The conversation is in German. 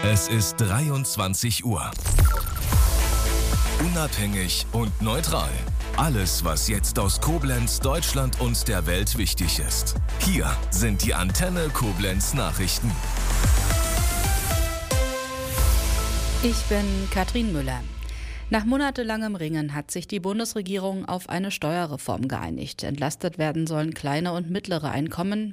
Es ist 23 Uhr. Unabhängig und neutral. Alles, was jetzt aus Koblenz, Deutschland und der Welt wichtig ist. Hier sind die Antenne Koblenz Nachrichten. Ich bin Katrin Müller. Nach monatelangem Ringen hat sich die Bundesregierung auf eine Steuerreform geeinigt. Entlastet werden sollen kleine und mittlere Einkommen.